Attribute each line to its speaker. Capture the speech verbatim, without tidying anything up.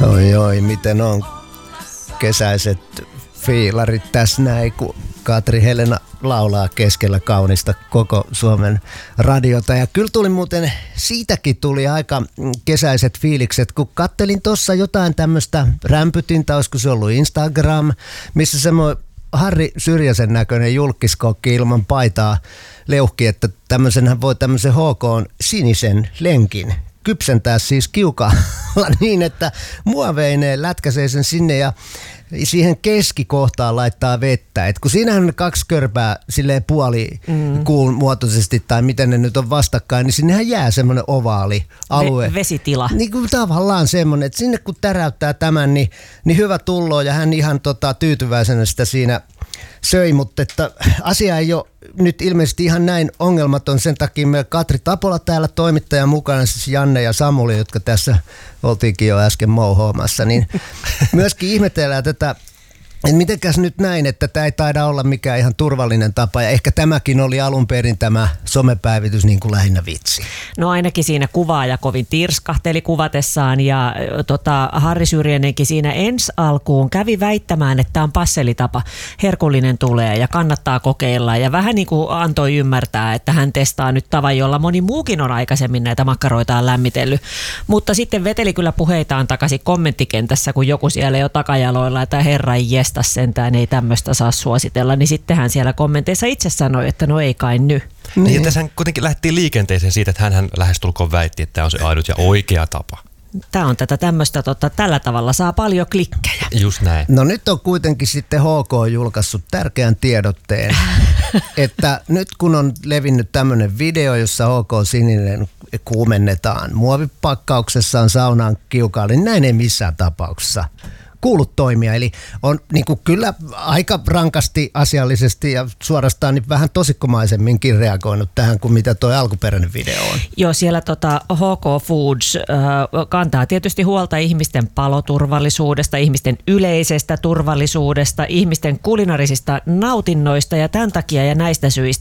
Speaker 1: Oi oi, miten on kesäiset fiilarit tässä näin, kun Katri Helena laulaa keskellä kaunista koko Suomen radiota. Ja kyllä tuli muuten, siitäkin tuli aika kesäiset fiilikset, kun kattelin tuossa jotain tämmöistä rämpytintä, olisiko se ollut Instagram, missä semmoinen Harri Syrjäsen näköinen julkiskokki ilman paitaa leuhki, että tämmöisenhän voi tämmöisen H K:n sinisen lenkin kypsentää siis kiukalla niin, että muoveineen lätkäsee sen sinne ja siihen keskikohtaan laittaa vettä. Et kun siinähän on kaksi körpää silleen puoli mm. kuun muotoisesti tai miten ne nyt on vastakkain, niin sinnehän jää semmoinen ovaali alue.
Speaker 2: Ve- vesitila.
Speaker 1: Niin kuin tavallaan semmoinen, että sinne kun täräyttää tämän, niin, niin hyvä tullo ja hän ihan tota, tyytyväisenä sitä siinä söi, mutta että asia ei ole nyt ilmeisesti ihan näin ongelmaton. Sen takia meillä Katri Tapola täällä toimittajan mukana, siis Janne ja Samuli, jotka tässä oltiinkin jo äsken mouhoamassa, niin myöskin ihmetellään tätä, että mitenkäs nyt näin, että tämä ei taida olla mikään ihan turvallinen tapa ja ehkä tämäkin oli alun perin tämä somepäivitys niin kuin lähinnä vitsi.
Speaker 2: No ainakin siinä kuvaaja kovin tirskahteli kuvatessaan ja tota, Harri Syrjänenkin siinä ensi alkuun kävi väittämään, että tämä on passelitapa, herkullinen tulee ja kannattaa kokeilla ja vähän niin kuin antoi ymmärtää, että hän testaa nyt tavan, jolla moni muukin on aikaisemmin näitä makkaroitaan lämmitellyt, mutta sitten veteli kyllä puheitaan takaisin kommenttikentässä, kun joku siellä jo takajaloilla, että herran jes, sentään ei tämmöistä saa suositella, niin sitten hän siellä kommenteissa itse sanoi, että no ei kai nyt.
Speaker 3: Niin, ja tässä hän kuitenkin lähti liikenteeseen siitä, että hän lähestulkoon väitti, että tämä on se ainut ja oikea tapa.
Speaker 2: Tämä on tätä tämmöistä, tota, tällä tavalla saa paljon klikkejä.
Speaker 3: Just näin.
Speaker 1: No nyt on kuitenkin sitten H K julkaissut tärkeän tiedotteen, että nyt kun on levinnyt tämmöinen video, jossa H K sininen kuumennetaan muovipakkauksessaan saunaan kiukaan, niin näin ei missään tapauksessa kuulut toimia. Eli on niin kuin kyllä aika rankasti asiallisesti ja suorastaan niin vähän tosikkomaisemminkin reagoinut tähän kuin mitä tuo alkuperäinen video on.
Speaker 2: Joo, siellä tota H K Foods äh, kantaa tietysti huolta ihmisten paloturvallisuudesta, ihmisten yleisestä turvallisuudesta, ihmisten kulinarisista nautinnoista ja tämän takia ja näistä syistä